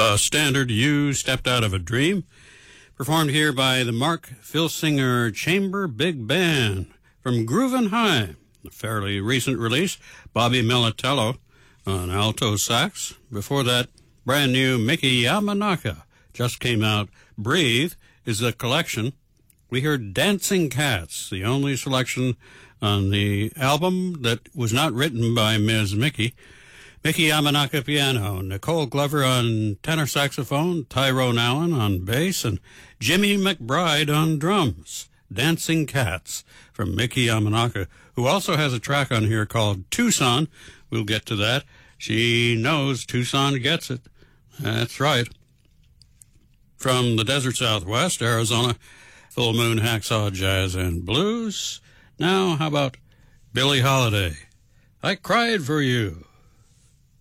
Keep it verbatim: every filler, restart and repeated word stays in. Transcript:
The standard You Stepped Out of a Dream, performed here by the Mark Filsinger Chamber Big Band from Groovin' High, a fairly recent release. Bobby Militello on alto sax. Before that, brand new Mickey Yamanaka just came out. Breathe is the collection. We heard Dancing Cats, the only selection on the album that was not written by Miz Mickey. Mickey Yamanaka piano, Nicole Glover on tenor saxophone, Tyrone Allen on bass, and Jimmy McBride on drums. Dancing Cats from Mickey Yamanaka, who also has a track on here called Tucson. We'll get to that. She knows Tucson gets it. That's right. From the desert Southwest, Arizona, Full Moon Hacksaw Jazz and Blues. Now, how about Billie Holiday? I Cried for You.